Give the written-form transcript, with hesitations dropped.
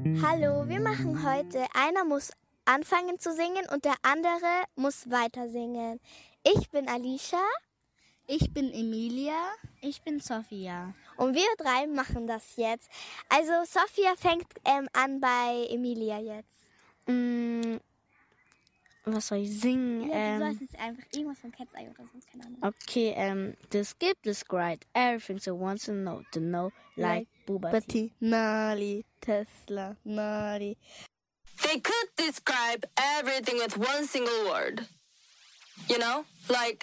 Hallo, wir machen heute, einer muss anfangen zu singen und der andere muss weiter singen. Ich bin Alicia. Ich bin Emilia. Ich bin Sophia. Und wir drei machen das jetzt. Also Sophia fängt an bei Emilia jetzt. Was soll ich singen? Ja, du sollst jetzt einfach irgendwas von Cat's Eye oder so, keine Ahnung. Okay, the skip, the scribe, everything so wants to know, like Bubati, Nali, Tesla, Nali. They could describe everything with one single word. You know, like